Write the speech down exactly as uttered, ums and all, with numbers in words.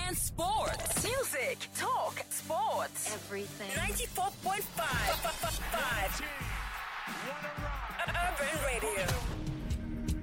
and sports. Music, talk, sports. Everything. ninety-four point five. Five. Urban Radio.